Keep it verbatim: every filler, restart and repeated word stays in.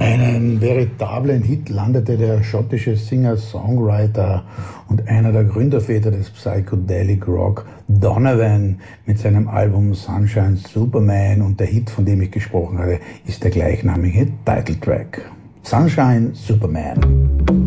Einen veritablen Hit landete der schottische Singer-Songwriter und einer der Gründerväter des Psychedelic Rock, Donovan, mit seinem Album Sunshine Superman, und der Hit, von dem ich gesprochen habe, ist der gleichnamige Titeltrack. Sunshine Superman.